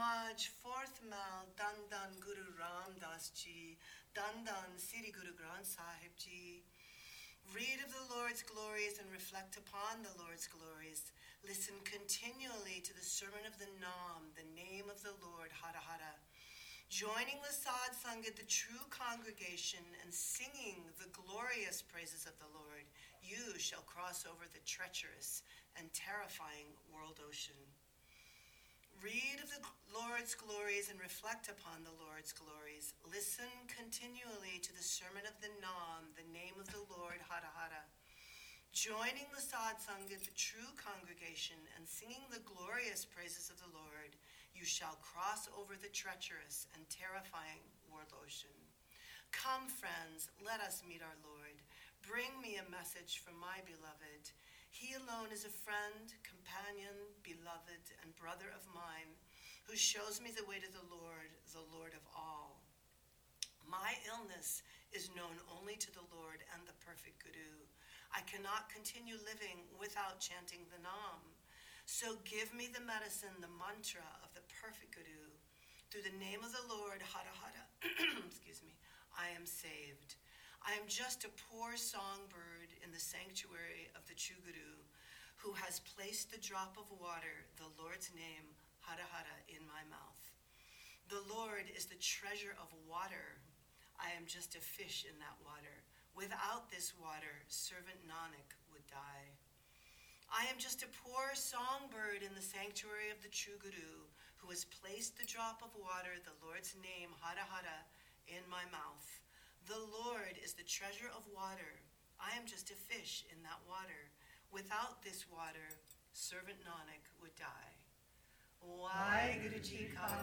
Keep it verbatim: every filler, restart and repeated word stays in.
Aj fourth Mal Dandan Guru Ram Das Ji, Dandan Siri Guru Granth Sahib Ji. Read of the Lord's glories and reflect upon the Lord's glories. Listen continually to the sermon of the Nam, the name of the Lord, Hara Hara. Joining the Sad Sangat, the true congregation, and singing the glorious praises of the Lord, you shall cross over the treacherous and terrifying world ocean. Read of the Lord's glories and reflect upon the Lord's glories. Listen continually to the sermon of the Nam, the name of the Lord, Hara Hara. Joining the Sad Sangat, the true congregation, and singing the glorious praises of the Lord, you shall cross over the treacherous and terrifying world ocean. Come, friends, let us meet our Lord. Bring me a message from my beloved. He alone is a friend, companion, beloved, and brother of mine, who shows me the way to the Lord, the Lord of all. My illness is known only to the Lord and the perfect Guru. I cannot continue living without chanting the Nam. So give me the medicine, the mantra of the perfect Guru. Through the name of the Lord, Hara Hara, excuse me, I am saved. I am just a poor songbird in the sanctuary of the true Guru, who has placed the drop of water, the Lord's name, Hara Hara, in my mouth. The Lord is the treasure of water. I am just a fish in that water. Without this water, servant Nanak would die. I am just a poor songbird in the sanctuary of the true Guru, who has placed the drop of water, the Lord's name, Hara Hara, in my mouth. The Lord is the treasure of water. I am just a fish in that water. Without this water, servant Nanak would die. Waheguru Ji Ka